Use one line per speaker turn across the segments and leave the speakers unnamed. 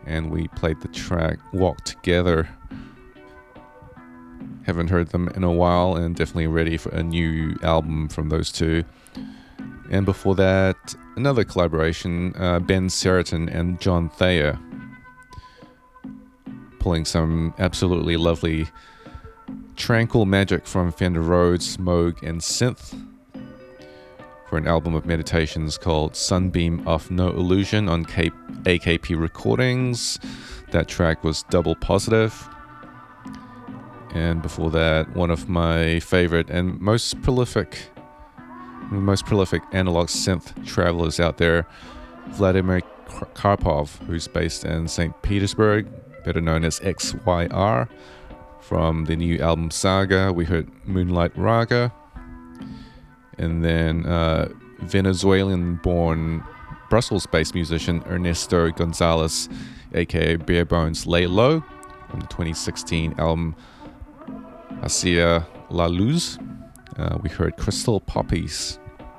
and we played the track Walk Together. Haven't heard them in a while and definitely ready for a new album from those two. And before that, another collaboration, Ben Seriton and John Thayer, pulling some absolutely lovely tranquil magic from Fender Rhodes, Moog and synth for an album of meditations called Sunbeam of No Illusion on AKP Recordings. That track was Double Positive. And before that, one of my favorite and most prolific analog synth travelers out there, Vladimir Karpov, who's based in St. Petersburg, better known as XYR. From the new album Saga, we heard Moonlight Raga. And then Venezuelan-born Brussels-based musician Ernesto Gonzalez, aka Barebones Lay Low, from the 2016 album Hacia la Luz. We heard Crystal Poppies.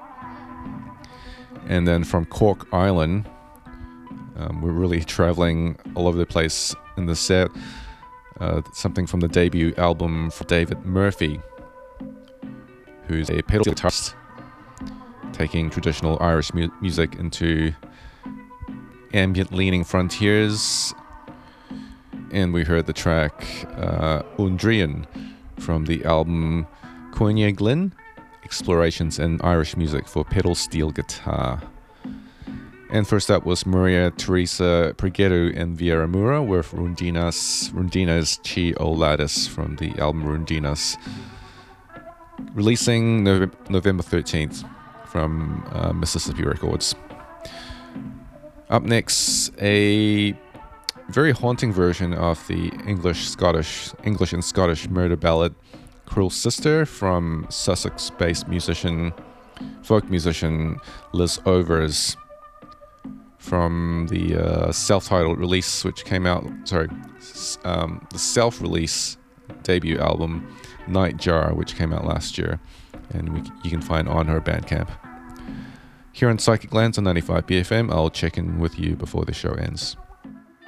And then from Cork Island, we're really traveling all over the place in the set. Something from the debut album for David Murphy, who's a pedal guitarist, taking traditional Irish music into ambient-leaning frontiers. And we heard the track Undrian from the album Coine Glynn, Explorations in Irish Music for Pedal Steel Guitar. And first up was Maria Teresa Prigueru and Viera Mura with Rundina's Chi Oladis from the album Rundinas, releasing November 13th from Mississippi Records. Up next, a very haunting version of the English and Scottish murder ballad Cruel Sister from Sussex-based folk musician Liz Overs, from the self-titled release, which came out, the self-release debut album Nightjar, which came out last year, and you can find on her Bandcamp. Here on Psychic Lands on 95 BFM, I'll check in with you before the show ends.